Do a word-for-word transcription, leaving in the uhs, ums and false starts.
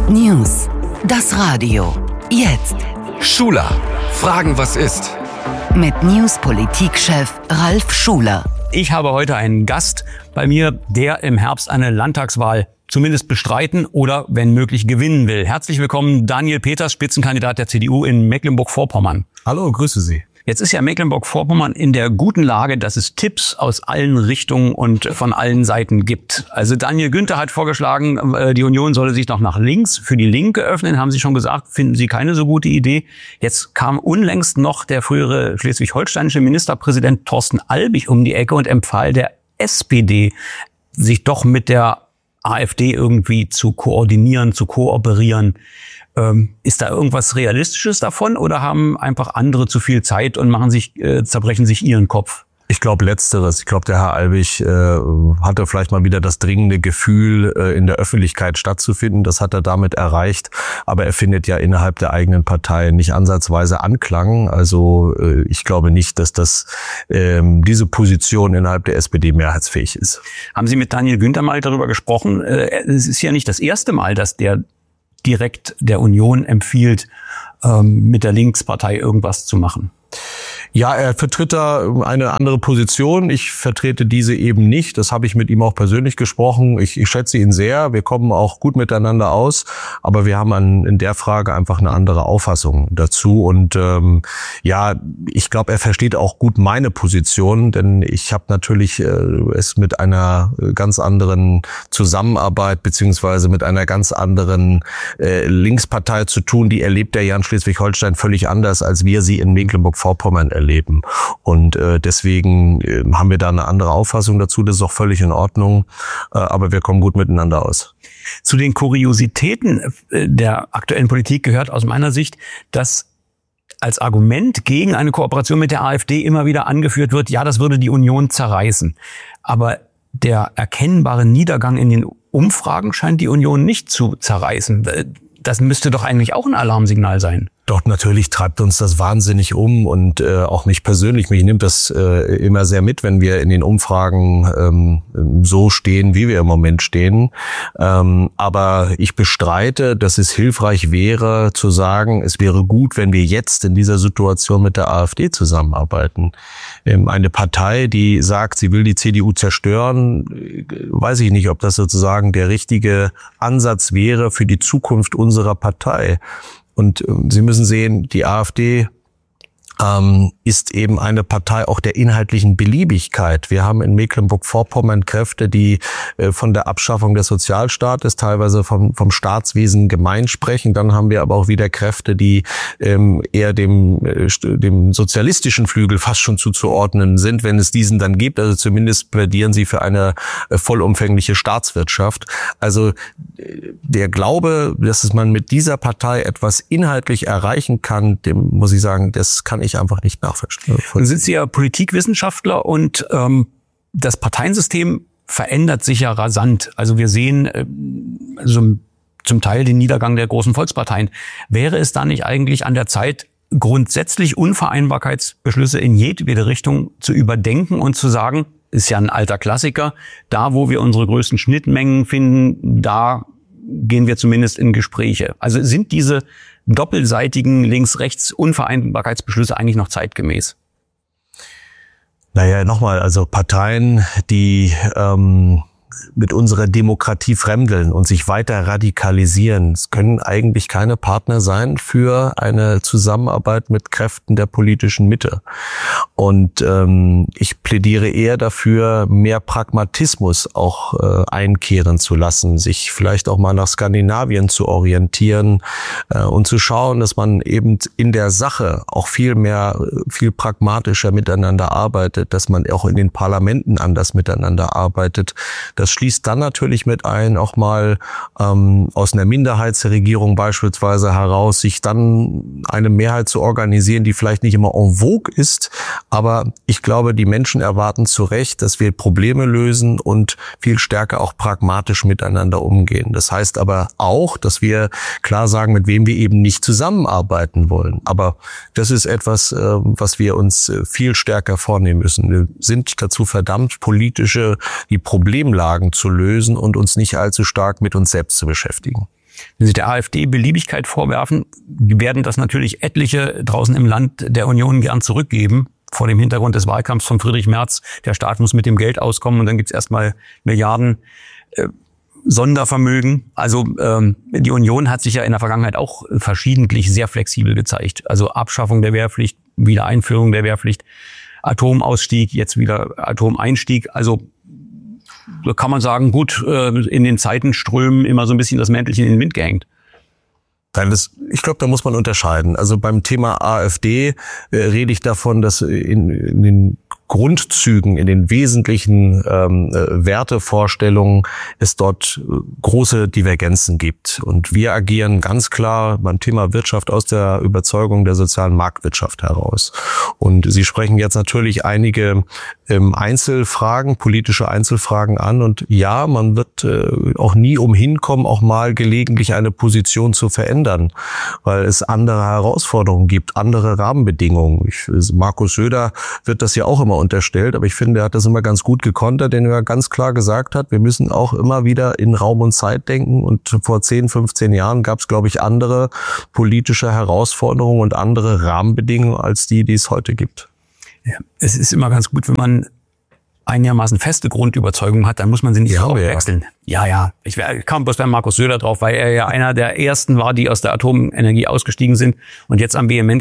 News. Das Radio. Jetzt. Schuler. Fragen, was ist? Mit News-Politikchef Ralf Schuler. Ich habe heute einen Gast bei mir, der im Herbst eine Landtagswahl zumindest bestreiten oder, wenn möglich, gewinnen will. Herzlich willkommen, Daniel Peters, Spitzenkandidat der C D U in Mecklenburg-Vorpommern. Hallo, grüße Sie. Jetzt ist ja Mecklenburg-Vorpommern in der guten Lage, dass es Tipps aus allen Richtungen und von allen Seiten gibt. Also Daniel Günther hat vorgeschlagen, die Union solle sich noch nach links für die Linke öffnen. Haben Sie schon gesagt, finden Sie keine so gute Idee. Jetzt kam unlängst noch der frühere schleswig-holsteinische Ministerpräsident Thorsten Albig um die Ecke und empfahl der S P D, sich doch mit der AfD irgendwie zu koordinieren, zu kooperieren. Ähm, ist da irgendwas Realistisches davon oder haben einfach andere zu viel Zeit und machen sich, äh, zerbrechen sich ihren Kopf? Ich glaube Letzteres. Ich glaube, der Herr Albig äh, hatte vielleicht mal wieder das dringende Gefühl, äh, in der Öffentlichkeit stattzufinden. Das hat er damit erreicht. Aber er findet ja innerhalb der eigenen Partei nicht ansatzweise Anklang. Also äh, ich glaube nicht, dass das äh, diese Position innerhalb der S P D mehrheitsfähig ist. Haben Sie mit Daniel Günther mal darüber gesprochen? Äh, es ist ja nicht das erste Mal, dass der direkt der Union empfiehlt, ähm, mit der Linkspartei irgendwas zu machen. Ja, er vertritt da eine andere Position. Ich vertrete diese eben nicht. Das habe ich mit ihm auch persönlich gesprochen. Ich, ich schätze ihn sehr. Wir kommen auch gut miteinander aus. Aber wir haben an, in der Frage einfach eine andere Auffassung dazu. Und ähm, ja, ich glaube, er versteht auch gut meine Position. Denn ich habe natürlich äh, es mit einer ganz anderen Zusammenarbeit beziehungsweise mit einer ganz anderen äh, Linkspartei zu tun. Die erlebt er ja in Schleswig-Holstein völlig anders, als wir sie in Mecklenburg-Vorpommern erleben. Und äh, deswegen äh, haben wir da eine andere Auffassung dazu. Das ist auch völlig in Ordnung. Äh, aber wir kommen gut miteinander aus. Zu den Kuriositäten der aktuellen Politik gehört aus meiner Sicht, dass als Argument gegen eine Kooperation mit der AfD immer wieder angeführt wird, ja, das würde die Union zerreißen. Aber der erkennbare Niedergang in den Umfragen scheint die Union nicht zu zerreißen. Das müsste doch eigentlich auch ein Alarmsignal sein. Doch, natürlich treibt uns das wahnsinnig um und äh, auch mich persönlich. Mich nimmt das äh, immer sehr mit, wenn wir in den Umfragen ähm, so stehen, wie wir im Moment stehen. Ähm, aber ich bestreite, dass es hilfreich wäre, zu sagen, es wäre gut, wenn wir jetzt in dieser Situation mit der AfD zusammenarbeiten. Ähm, eine Partei, die sagt, sie will die C D U zerstören, weiß ich nicht, ob das sozusagen der richtige Ansatz wäre für die Zukunft unserer Partei. Und Sie müssen sehen, die AfD ähm, ist eben eine Partei auch der inhaltlichen Beliebigkeit. Wir haben in Mecklenburg-Vorpommern Kräfte, die äh, von der Abschaffung des Sozialstaates, teilweise vom, vom Staatswesen gemein sprechen. Dann haben wir aber auch wieder Kräfte, die ähm, eher dem, äh, dem sozialistischen Flügel fast schon zuzuordnen sind, wenn es diesen dann gibt. Also zumindest plädieren sie für eine äh, vollumfängliche Staatswirtschaft. Also äh, der Glaube, dass man mit dieser Partei etwas inhaltlich erreichen kann, dem muss ich sagen, das kann ich einfach nicht nachvollziehen. Nun sind Sie ja Politikwissenschaftler und ähm, das Parteiensystem verändert sich ja rasant. Also wir sehen äh, also zum Teil den Niedergang der großen Volksparteien. Wäre es da nicht eigentlich an der Zeit, grundsätzlich Unvereinbarkeitsbeschlüsse in jedwede Richtung zu überdenken und zu sagen, ist ja ein alter Klassiker, da wo wir unsere größten Schnittmengen finden, da gehen wir zumindest in Gespräche. Also sind diese doppelseitigen Links-Rechts-Unvereinbarkeitsbeschlüsse eigentlich noch zeitgemäß? Naja, nochmal, also Parteien, die ähm, mit unserer Demokratie fremdeln und sich weiter radikalisieren, es können eigentlich keine Partner sein für eine Zusammenarbeit mit Kräften der politischen Mitte. Und ähm, ich plädiere eher dafür, mehr Pragmatismus auch äh, einkehren zu lassen, sich vielleicht auch mal nach Skandinavien zu orientieren äh, und zu schauen, dass man eben in der Sache auch viel mehr, viel pragmatischer miteinander arbeitet, dass man auch in den Parlamenten anders miteinander arbeitet. Das schließt dann natürlich mit ein, auch mal ähm, aus einer Minderheitsregierung beispielsweise heraus, sich dann eine Mehrheit zu organisieren, die vielleicht nicht immer en vogue ist, aber ich glaube, die Menschen erwarten zu Recht, dass wir Probleme lösen und viel stärker auch pragmatisch miteinander umgehen. Das heißt aber auch, dass wir klar sagen, mit wem wir eben nicht zusammenarbeiten wollen. Aber das ist etwas, was wir uns viel stärker vornehmen müssen. Wir sind dazu verdammt, politische, die Problemlagen zu lösen und uns nicht allzu stark mit uns selbst zu beschäftigen. Wenn Sie der AfD Beliebigkeit vorwerfen, werden das natürlich etliche draußen im Land der Union gern zurückgeben. Vor dem Hintergrund des Wahlkampfs von Friedrich Merz, der Staat muss mit dem Geld auskommen und dann gibt's erstmal Milliarden äh, Sondervermögen. Also ähm, die Union hat sich ja in der Vergangenheit auch verschiedentlich sehr flexibel gezeigt. Also Abschaffung der Wehrpflicht, Wiedereinführung der Wehrpflicht, Atomausstieg, jetzt wieder Atomeinstieg. Also da kann man sagen, gut, äh, in den Zeitenströmen immer so ein bisschen das Mäntelchen in den Wind gehängt. Nein, das, ich glaube, da muss man unterscheiden. Also beim Thema AfD äh, rede ich davon, dass in, in den Grundzügen, in den wesentlichen ähm, äh, Wertevorstellungen es dort äh, große Divergenzen gibt. Und wir agieren ganz klar beim Thema Wirtschaft aus der Überzeugung der sozialen Marktwirtschaft heraus. Und Sie sprechen jetzt natürlich einige ähm, Einzelfragen, politische Einzelfragen an. Und ja, man wird äh, auch nie umhin kommen, auch mal gelegentlich eine Position zu verändern, weil es andere Herausforderungen gibt, andere Rahmenbedingungen. Ich, Markus Söder wird das ja auch immer unterstellt, aber ich finde, er hat das immer ganz gut gekontert, denn er ganz klar gesagt hat, wir müssen auch immer wieder in Raum und Zeit denken. Und vor zehn, fünfzehn Jahren gab es, glaube ich, andere politische Herausforderungen und andere Rahmenbedingungen als die, die es heute gibt. Ja, es ist immer ganz gut, wenn man einigermaßen feste Grundüberzeugung hat, dann muss man sie nicht ja, wechseln. Ja, ja. Ich kam bloß bei Markus Söder drauf, weil er ja einer der ersten war, die aus der Atomenergie ausgestiegen sind und jetzt am vehement